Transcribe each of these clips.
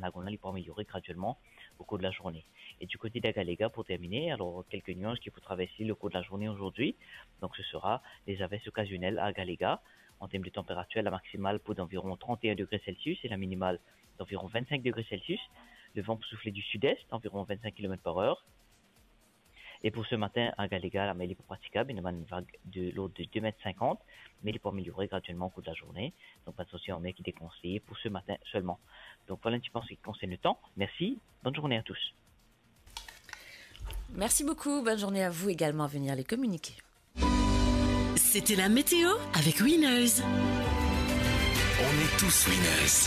diagonale, il peut améliorer graduellement au cours de la journée. Et du côté d'Agalega, pour terminer, alors quelques nuances qu'il faut traverser au cours de la journée aujourd'hui. Donc ce sera des averses occasionnelles à Agalega. En termes de température, la maximale pour d'environ 31 degrés Celsius et la minimale d'environ 25 degrés Celsius. Le vent peut souffler du sud-est, d'environ 25 km/h. Et pour ce matin, à Galega, la mêlée est praticable, il y a une vague de l'ordre de 2,50 m, mais il peut améliorer graduellement au cours de la journée. Donc pas de souci en mer qui est déconseillé pour ce matin seulement. Donc voilà un petit peu en ce qui concerne le temps. Merci, bonne journée à tous. Merci beaucoup, bonne journée à vous également à venir les communiquer. C'était la météo avec Winners. On est tous winners.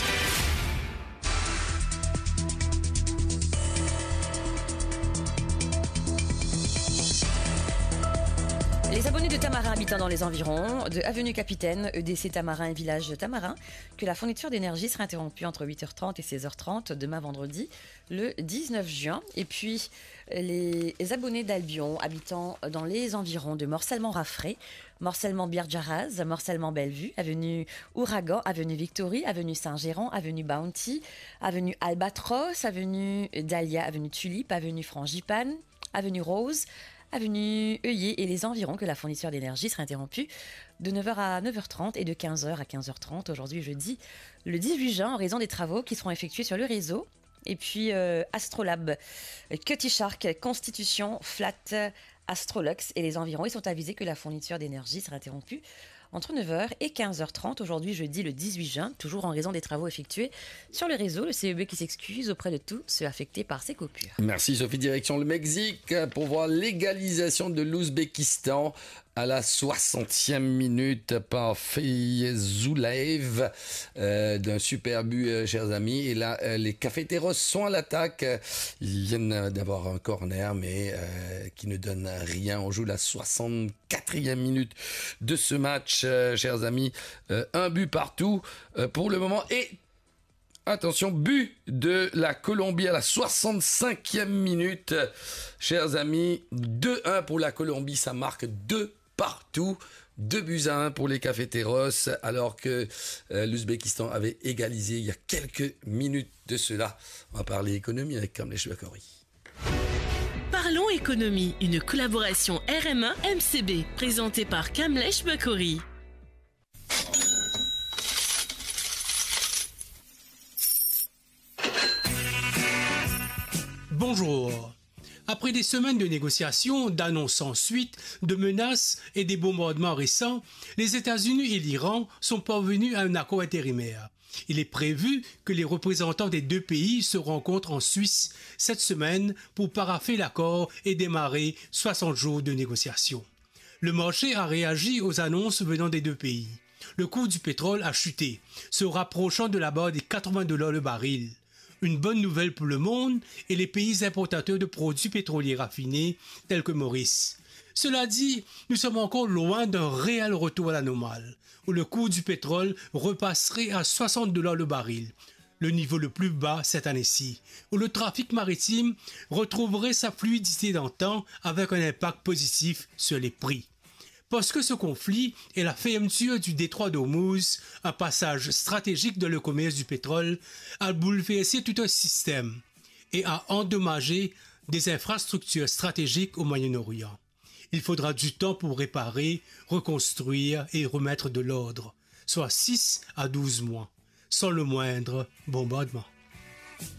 Les abonnés de Tamarin habitant dans les environs de Avenue Capitaine, EDC Tamarin et Village Tamarin, que la fourniture d'énergie sera interrompue entre 8h30 et 16h30 demain vendredi, le 19 juin. Et puis, les abonnés d'Albion habitant dans les environs de Morcellement-Raffray, Morcellement-Biarjaraz, Morcellement-Bellevue, Avenue Ouragan, Avenue Victory, Avenue Saint-Géran, Avenue Bounty, Avenue Albatros, Avenue Dahlia, Avenue Tulipe, Avenue Frangipane, Avenue Rose, Avenue Heuillet et les environs que la fourniture d'énergie sera interrompue de 9h à 9h30 et de 15h à 15h30 aujourd'hui jeudi le 18 juin en raison des travaux qui seront effectués sur le réseau. Et puis Astrolab, Cutty Shark, Constitution, Flat, Astrolux et les environs, ils sont avisés que la fourniture d'énergie sera interrompue entre 9h et 15h30 aujourd'hui jeudi le 18 juin, toujours en raison des travaux effectués sur le réseau. Le CEB qui s'excuse auprès de tous ceux affectés par ces coupures. Merci Sophie, direction le Mexique pour voir l'égalisation de l'Ouzbékistan à la 60e minute par Feyzoulaev d'un super but, chers amis. Et là, les Cafeteros sont à l'attaque. Ils viennent d'avoir un corner, mais qui ne donne rien. On joue la 64e minute de ce match, chers amis. Un but partout pour le moment. Et attention, but de la Colombie à la 65e minute. Chers amis, 2-1 pour la Colombie. Ça marque 2 partout, 2-1 pour les Cafeteros, alors que l'Ouzbékistan avait égalisé il y a quelques minutes de cela. On va parler économie avec Kamlesh Bakori. Parlons économie, une collaboration RMA-MCB, présentée par Kamlesh Bakori. Bonjour. Après des semaines de négociations, d'annonces sans suite, de menaces et des bombardements récents, les États-Unis et l'Iran sont parvenus à un accord intérimaire. Il est prévu que les représentants des deux pays se rencontrent en Suisse cette semaine pour parapher l'accord et démarrer 60 jours de négociations. Le marché a réagi aux annonces venant des deux pays. Le cours du pétrole a chuté, se rapprochant de la barre des $80 le baril. Une bonne nouvelle pour le monde et les pays importateurs de produits pétroliers raffinés tels que Maurice. Cela dit, nous sommes encore loin d'un réel retour à la normale, où le cours du pétrole repasserait à $60 le baril, le niveau le plus bas cette année-ci, où le trafic maritime retrouverait sa fluidité d'antan avec un impact positif sur les prix. Parce que ce conflit et la fermeture du détroit d'Ormuz, un passage stratégique dans le commerce du pétrole, a bouleversé tout un système et a endommagé des infrastructures stratégiques au Moyen-Orient. Il faudra du temps pour réparer, reconstruire et remettre de l'ordre, soit 6 à 12 mois, sans le moindre bombardement.